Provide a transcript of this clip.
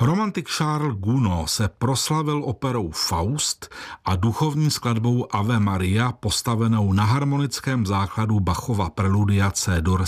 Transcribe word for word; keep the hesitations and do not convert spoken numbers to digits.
Romantik Charles Gounod se proslavil operou Faust a duchovní skladbou Ave Maria postavenou na harmonickém základu Bachova preludia C-dur